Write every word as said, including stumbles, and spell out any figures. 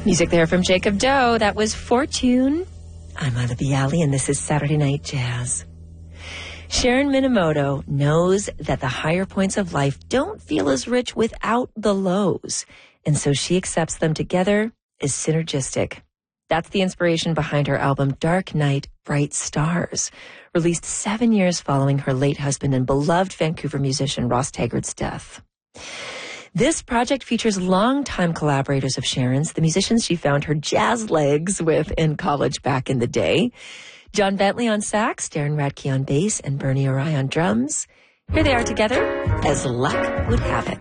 Music there from Jacob Doe. That was Fortune. I'm Ila Bialy, and this is Saturday Night Jazz. Sharon Minamoto knows that the higher points of life don't feel as rich without the lows, and so she accepts them together as synergistic. That's the inspiration behind her album Dark Night, Bright Stars, released seven years following her late husband and beloved Vancouver musician Ross Taggart's death. This project features longtime collaborators of Sharon's, the musicians she found her jazz legs with in college back in the day. John Bentley on sax, Darren Radke on bass, and Bernie Arai on drums. Here they are together, as luck would have it.